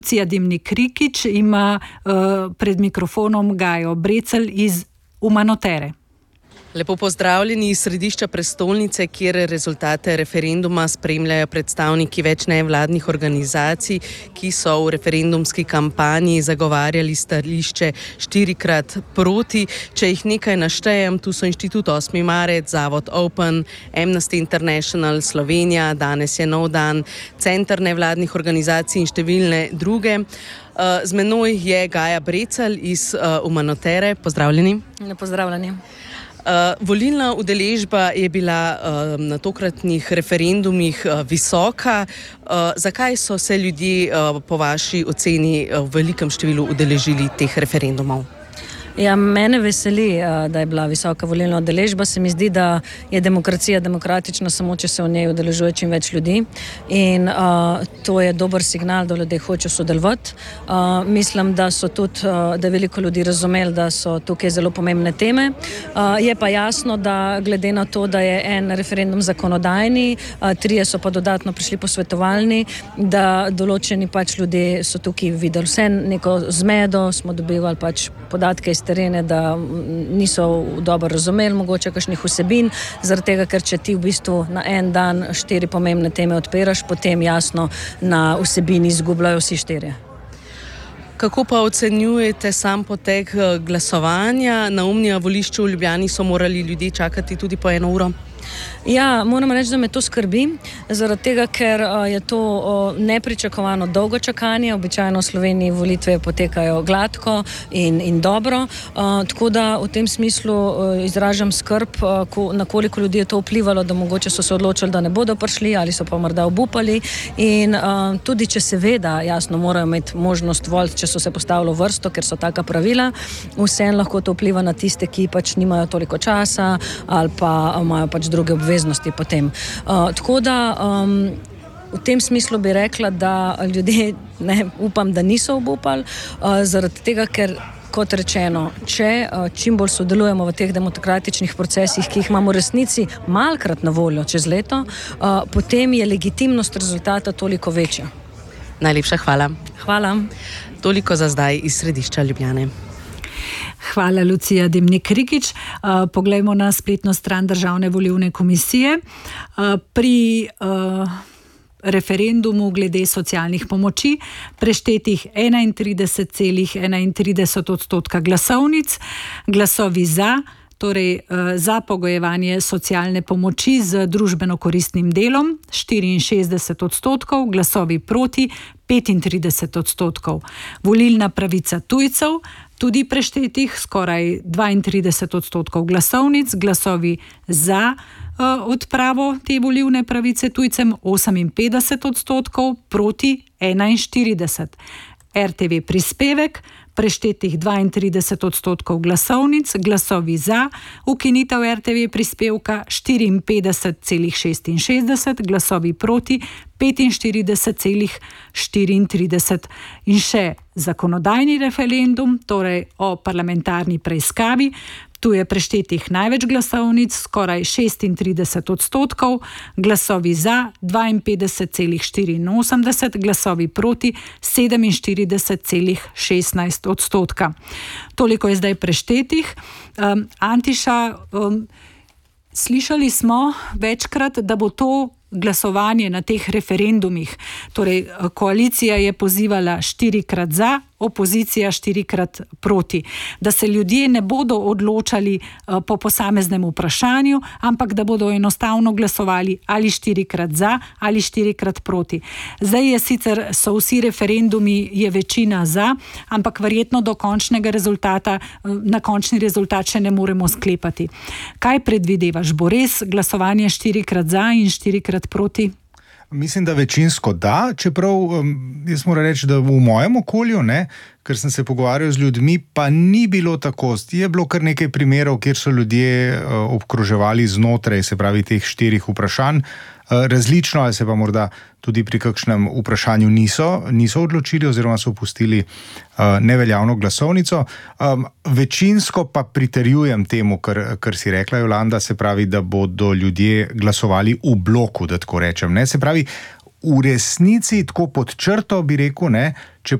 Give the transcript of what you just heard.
Lucija Dimnik Rikić ima pred mikrofonom Gajo Brecelj iz Umanotere. Lepo pozdravljeni iz središča prestolnice, kjer rezultate referenduma spremljajo predstavniki več nevladnih organizacij, ki so v referendumski kampanji zagovarjali stališče 4x proti. Če jih nekaj naštejem, tu so Inštitut 8. marec, Zavod Open, Amnesty International Slovenija, Danes je nov dan, Center nevladnih organizacij in številne druge. Z menoj je Gaja Brecelj iz Umanotere. Pozdravljeni. Pozdravljeni. Volilna udeležba je bila na tokratnih referendumih visoka. Zakaj so se ljudje po vaši oceni v velikem številu udeležili teh referendumov? Ja, mene veseli, da je bila visoka volilna udeležba. Se mi zdi, da je demokracija demokratična samo, če se v njej udeležuje čim več ljudi. In to je dober signal, da ljudje hočejo sodelovati. Mislim, da so tudi, da je veliko ljudi razumeli, da so tukaj zelo pomembne teme. Je pa jasno, da glede na to, da je en referendum zakonodajni, 3 so pa dodatno prišli posvetovalni, da določeni pač ljudje so tukaj videli vse neko zmedo, smo dobivali pač podatke iz terene, da niso dobro razumeli mogoče kakšnih vsebin, zaradi tega, ker če ti v bistvu na en dan 4 pomembne teme odpiraš, potem jasno na vsebini izgubljajo vsi 4. Kako pa ocenjujete sam potek glasovanja? Na Umnija volišču v Ljubljani so morali ljudje čakati tudi po 1 uro. Ja, moram reči, da me to skrbi, zaradi tega, ker je to nepričakovano dolgo čakanje. Običajno v Sloveniji volitve potekajo gladko in dobro, tako da v tem smislu izražam skrb, na koliko ljudi je to vplivalo, da mogoče so se odločili, da ne bodo prišli ali so pa morda obupali. In tudi če seveda, jasno, morajo imeti možnost voliti, če so se postavili v vrsto, ker so taka pravila, vseeno lahko to vpliva na tiste, ki pač nimajo toliko časa ali pa imajo pač druge obveznosti potem. Tako da v tem smislu bi rekla, da ljudje upam, da niso obupali, zaradi tega, ker kot rečeno, če čim bolj sodelujemo v teh demokratičnih procesih, ki jih imamo v resnici malkrat na voljo čez leto, potem je legitimnost rezultata toliko večja. Najlepša hvala. Hvala. Toliko za zdaj iz središča Ljubljane. Hvala, Lucija Dimnik Rikić. Poglejmo na spletno stran Državne volilne komisije. Pri referendumu glede socialnih pomoči preštetih 31,31% glasovnic, glasovi za, torej za pogojevanje socialne pomoči z družbeno koristnim delom 64%, glasovi proti 35%. Volilna pravica tujcev tudi preštetih skoraj 32% glasovnic, glasovi za odpravo te volilne pravice tujcem 58%, proti 41%. RTV prispevek preštetih 32% glasovnic, glasovi za ukinitev RTV prispevka 54,66, glasovi proti 45,34. In še zakonodajni referendum, torej o parlamentarni preiskavi. Tu je preštetih največ glasovnic, skoraj 36%, glasovi za 52,84, glasovi proti 47,16%. Toliko je zdaj preštetih. Antiša, slišali smo večkrat, da bo to glasovanje na teh referendumih, torej koalicija je pozivala 4x za, opozicija 4x proti, da se ljudje ne bodo odločali po posameznem vprašanju, ampak da bodo enostavno glasovali ali 4x za ali 4x proti. Zdaj je sicer, so vsi referendumi, je večina za, ampak verjetno do končnega rezultata, na končni rezultat še ne moremo sklepati. Kaj predvidevaš? Bo res glasovanje 4x za in 4x proti? Mislim, da večinsko da, čeprav jaz moram reči, da v mojem okolju, ker sem se pogovarjal z ljudmi, pa ni bilo tako. Je bilo kar nekaj primerov, kjer so ljudje obkroževali znotraj, se pravi teh 4 vprašanj. Različno, ali se pa morda tudi pri kakšnem vprašanju niso odločili oziroma so pustili neveljavno glasovnico. Večinsko pa pritrjujem temu, kar si rekla, Jolanda, se pravi, da bodo ljudje glasovali v bloku, da tako rečem. Se pravi, v resnici, tako pod črto, bi rekel, ne, če